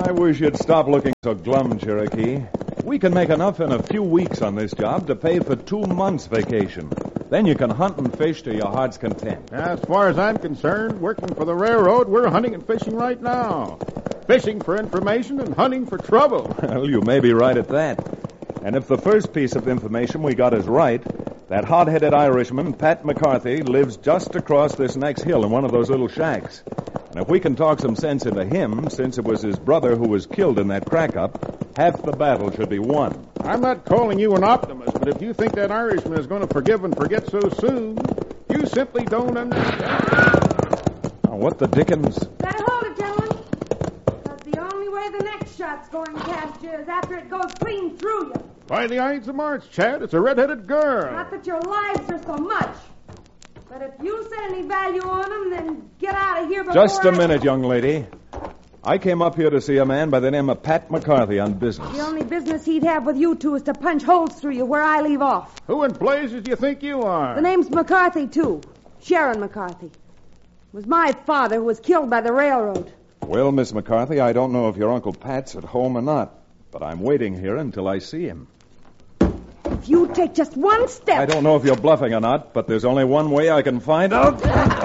I wish you'd stop looking so glum, Cherokee. We can make enough in a few weeks on this job to pay for 2 months' vacation. Then you can hunt and fish to your heart's content. As far as I'm concerned, working for the railroad, we're hunting and fishing right now. Fishing for information and hunting for trouble. Well, you may be right at that. And if the first piece of information we got is right, that hot-headed Irishman, Pat McCarthy, lives just across this next hill in one of those little shacks. And if we can talk some sense into him, since it was his brother who was killed in that crack-up, half the battle should be won. I'm not calling you an optimist, but if you think that Irishman is going to forgive and forget so soon, you simply don't understand. Oh, what the dickens? Better hold it, gentlemen. Because the only way the next shot's going past you is after it goes clean through you. By the Ides of March, Chad, it's a red-headed girl. Not that your lives are so much. But if you set any value on them, then get out of here before Just a minute, young lady. I came up here to see a man by the name of Pat McCarthy on business. The only business he'd have with you two is to punch holes through you where I leave off. Who in blazes do you think you are? The name's McCarthy, too. Sharon McCarthy. It was my father who was killed by the railroad. Well, Miss McCarthy, I don't know if your Uncle Pat's at home or not, but I'm waiting here until I see him. If you take just one step... I don't know if you're bluffing or not, but there's only one way I can find out.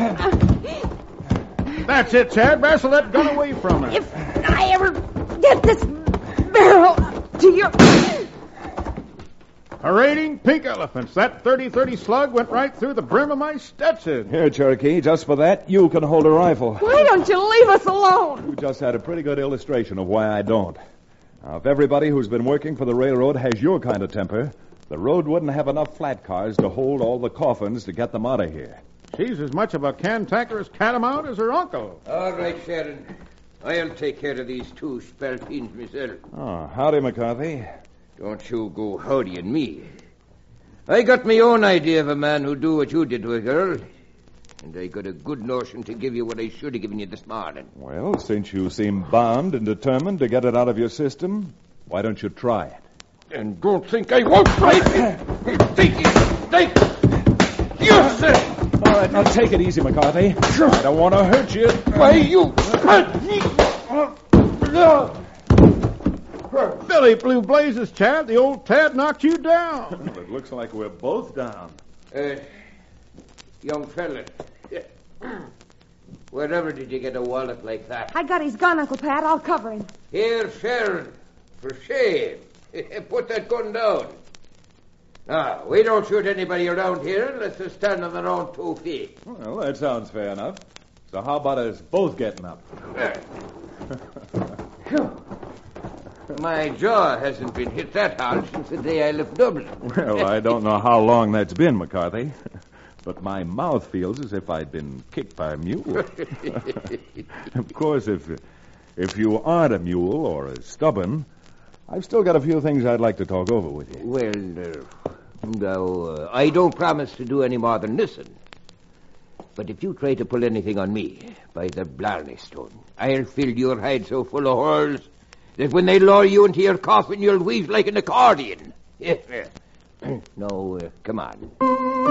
That's it, Chad. Wrestle that gun away from her. If I ever get this barrel to your... Parading pink elephants. That 30-30 slug went right through the brim of my Stetson. Here, Cherokee, just for that, you can hold a rifle. Why don't you leave us alone? You just had a pretty good illustration of why I don't. Now, if everybody who's been working for the railroad has your kind of temper, the road wouldn't have enough flat cars to hold all the coffins to get them out of here. She's as much of a cantankerous catamount as her uncle. All right, Sharon. I'll take care of these 2 spalpeens myself. Oh, howdy, McCarthy. Don't you go howdying me. I got my own idea of a man who'd do what you did to a girl. And I got a good notion to give you what I should have given you this morning. Well, since you seem bound and determined to get it out of your system, why don't you try it? And don't think I won't try it. Think you, sir. All right, now take it easy, McCarthy. I don't want to hurt you. Why, you... Billy Blue Blazes, Chad. The old Tad knocked you down. Well, it looks like we're both down. Young fella, wherever did you get a wallet like that? I got his gun, Uncle Pat. I'll cover him. Here, Sharon, for shame. Put that gun down. Now, we don't shoot anybody around here unless they stand on their own 2 feet. Well, that sounds fair enough. So how about us both getting up? My jaw hasn't been hit that hard since the day I left Dublin. Well, I don't know how long that's been, McCarthy. But my mouth feels as if I'd been kicked by a mule. Of course, if you aren't a mule or as stubborn, I've still got a few things I'd like to talk over with you. Well, I don't promise to do any more than listen. But if you try to pull anything on me, by the Blarney Stone, I'll fill your hide so full of holes that when they lower you into your coffin, you'll wheeze like an accordion. Now, come on.